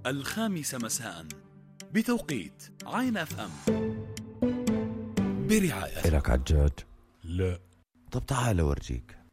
الخامسة مساء بتوقيت عين اف ام برعاية. إلك عجاج؟ لا. طب تعال أورجيك.